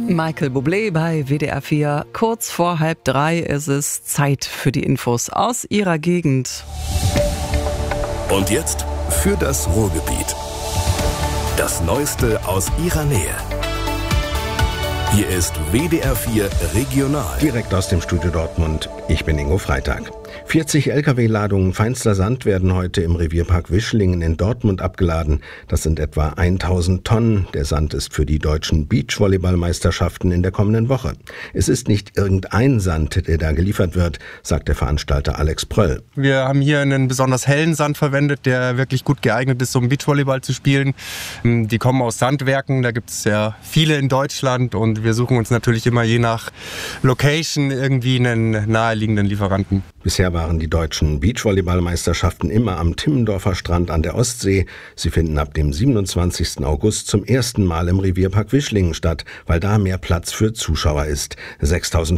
Michael Bublé bei WDR 4. Kurz vor 2:30 ist es Zeit für die Infos aus Ihrer Gegend. Und jetzt für das Ruhrgebiet. Das Neueste aus Ihrer Nähe. Hier ist WDR 4 Regional. Direkt aus dem Studio Dortmund. Ich bin Ingo Freitag. 40 Lkw-Ladungen feinster Sand werden heute im Revierpark Wischlingen in Dortmund abgeladen. Das sind etwa 1000 Tonnen. Der Sand ist für die deutschen Beachvolleyballmeisterschaften in der kommenden Woche. Es ist nicht irgendein Sand, der da geliefert wird, sagt der Veranstalter Alex Pröll. Wir haben hier einen besonders hellen Sand verwendet, der wirklich gut geeignet ist, um Beachvolleyball zu spielen. Die kommen aus Sandwerken, da gibt es sehr viele in Deutschland und wir suchen uns natürlich immer je nach Location irgendwie einen naheliegenden Lieferanten. Bisher waren die deutschen Beachvolleyballmeisterschaften immer am Timmendorfer Strand an der Ostsee. Sie finden ab dem 27. August zum ersten Mal im Revierpark Wischlingen statt, weil da mehr Platz für Zuschauer ist. 6000